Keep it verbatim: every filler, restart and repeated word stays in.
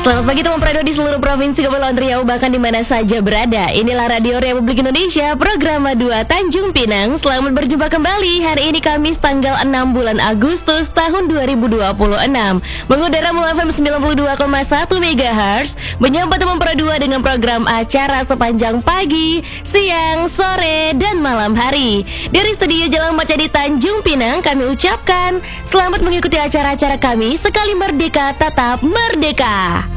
Selamat pagi teman radio di seluruh provinsi Kepulauan Riau, bahkan di mana saja berada. Inilah Radio Republik Indonesia, program dua Tanjung Pinang. Selamat berjumpa kembali. Hari ini Kamis tanggal enam bulan Agustus tahun dua ribu dua puluh enam. Mengudara melalui F M sembilan puluh dua koma satu megahertz. Menyapa teman Pro dua dengan program acara sepanjang pagi, siang, sore, dan malam hari. Dari studio Jalan Maca di Tanjung Pinang, kami ucapkan selamat mengikuti acara-acara kami. Sekali merdeka, tetap merdeka.